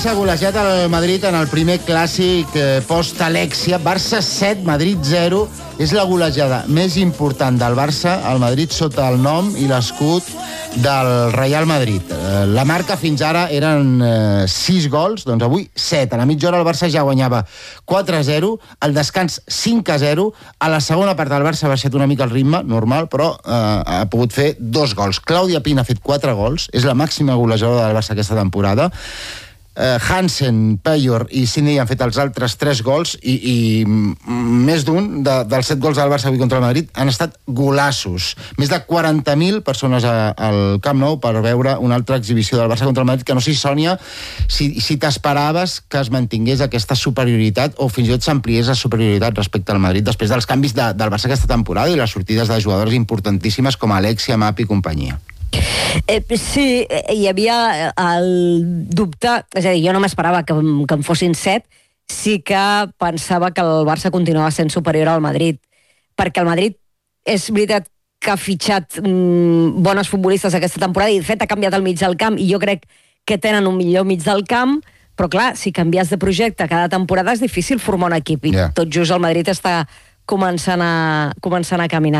Barça ha golejat el Madrid en el primer clàssic post-Alexia. Barça 7, Madrid 0. És la golejada més important del Barça al Madrid sota el nom i l'escut del Real Madrid. La marca fins ara eren 6 gols, doncs avui 7. A la mitja hora el Barça ja guanyava 4-0, al descans 5-0. A la segona part del Barça ha baixat una mica el ritme, normal, però ha pogut fer 2 gols. Claudia Pina ha fet 4 gols, és la màxima golejadora del Barça aquesta temporada. Hansen, Payor i Sidney han fet els altres 3 gols i més d'un dels 7 gols del Barça avui contra el Madrid han estat golassos. Més de 40.000 persones al Camp Nou per veure una altra exhibició del Barça contra el Madrid, que no sé, Sònia, si t'esperaves que es mantingués aquesta superioritat o fins i tot s'ampliés la superioritat respecte al Madrid després dels canvis del Barça aquesta temporada i les sortides de jugadores importantíssimes com Alexia, Mapi i companyia. Sí, hi havia el dubte, és a dir, jo no m'esperava que en fossin 7, sí que pensava que el Barça continuava sent superior al Madrid, perquè el Madrid és veritat que ha fitxat bones futbolistes aquesta temporada i de fet ha canviat el mig del camp i jo crec que tenen un millor mig del camp, però clar, si canvies de projecte cada temporada és difícil formar un equip i tot just el Madrid està començant a caminar.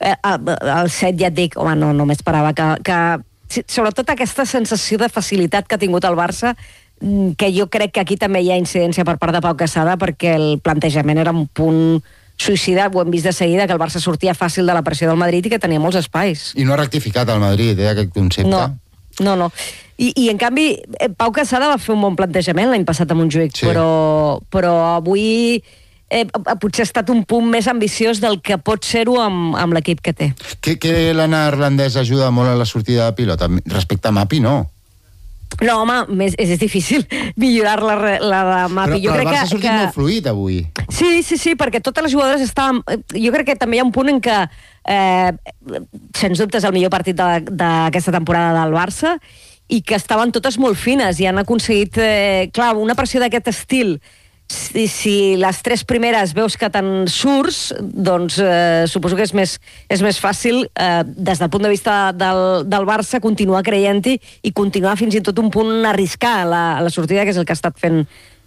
El 7 ja et dic, home, no m'esperava que sobretot aquesta sensació de facilitat que ha tingut el Barça, que jo crec que aquí també hi ha incidència per part de Pau Casada, perquè el plantejament era un punt suïcida, ho hem vist de seguida, que el Barça sortia fàcil de la pressió del Madrid i que tenia molts espais. I no ha rectificat el Madrid, aquest concepte. No. I en canvi, Pau Casada va fer un bon plantejament l'any passat a Montjuïc, sí. Però avui potser ha estat un punt més ambiciós del que pot ser-ho amb l'equip que té. Que la neerlandesa ajuda molt a la sortida de pilota? Respecte a Mapi, no. No, home, és difícil millorar la de Mapi. Però el Barça ha sortit molt fluid avui. Sí, perquè totes les jugadores estaven... Jo crec que també hi ha un punt en què, sens dubte, és el millor partit d'aquesta temporada del Barça i que estaven totes molt fines i han aconseguit... Clar, una pressió d'aquest estil... Si les 3 primeres veus que te'n surts, doncs suposo que és més fàcil des del punt de vista del Barça continuar creient-hi i continuar fins i tot un punt arriscar la sortida, que és el que ha estat fent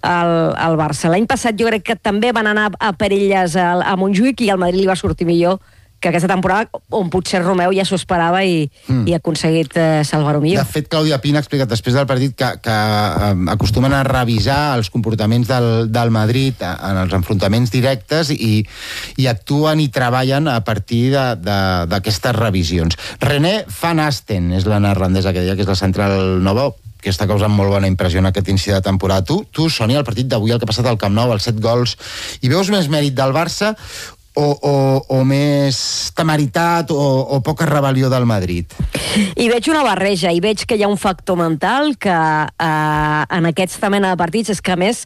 el Barça. L'any passat jo crec que també van anar a per elles a Montjuïc i al Madrid li va sortir millor que aquesta temporada, on potser Romeu ja s'ho esperava i ha aconseguit salvar-ho millor. De fet, Claudia Pina ha explicat després del partit que acostumen a revisar els comportaments del Madrid en els enfrontaments directes i actuen i treballen a partir d'aquestes revisions. René van Asten és la neerlandesa que deia que és la central nova, que està causant molt bona impressió en aquest inici de temporada. Tu, Sònia, el partit d'avui, el que ha passat al Camp Nou, els 7 gols, hi veus més mèrit del Barça o més temeritat o poca rebel·lió del Madrid? Hi veig una barreja, hi veig que hi ha un factor mental que en aquesta mena de partits és que, a més,